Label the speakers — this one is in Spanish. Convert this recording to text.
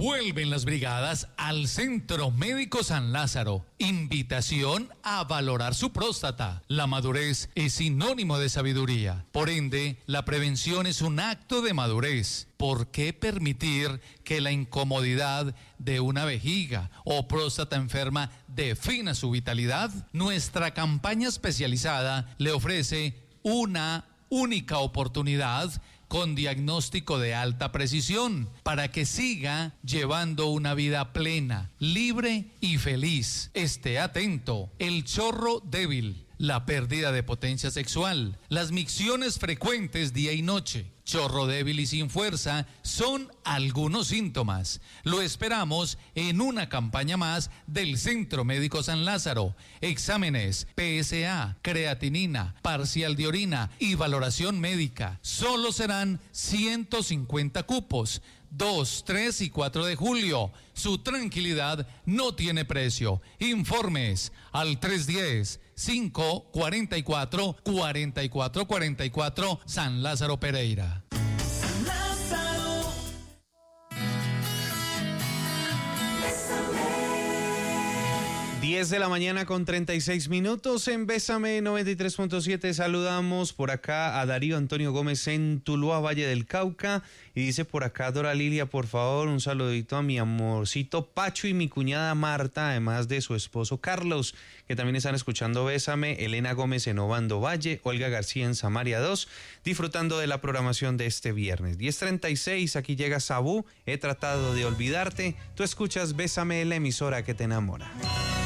Speaker 1: Vuelven las brigadas al Centro Médico San Lázaro. Invitación a valorar su próstata. La madurez es sinónimo de sabiduría. Por ende, la prevención es un acto de madurez. ¿Por qué permitir que la incomodidad de una vejiga o próstata enferma defina su vitalidad? Nuestra campaña especializada le ofrece una única oportunidad con diagnóstico de alta precisión para que siga llevando una vida plena, libre y feliz. Esté atento. El chorro débil, la pérdida de potencia sexual, las micciones frecuentes día y noche, chorro débil y sin fuerza son algunos síntomas. Lo esperamos en una campaña más del Centro Médico San Lázaro. Exámenes, PSA, creatinina, parcial de orina y valoración médica. Solo serán 150 cupos. 2, 3 y 4 de julio. Su tranquilidad no tiene precio. Informes al 310-544-4444 San Lázaro Pereira.
Speaker 2: 10 de la mañana con 36 minutos en Bésame 93.7. Saludamos por acá a Darío Antonio Gómez en Tuluá, Valle del Cauca. Y dice por acá Dora Lilia, por favor, un saludito a mi amorcito Pacho y mi cuñada Marta, además de su esposo Carlos, que también están escuchando Bésame. Elena Gómez en Obando Valle, Olga García en Samaria 2, disfrutando de la programación de este viernes. 10:36, aquí llega Sabú, he tratado de olvidarte. Tú escuchas Bésame, la emisora que te enamora.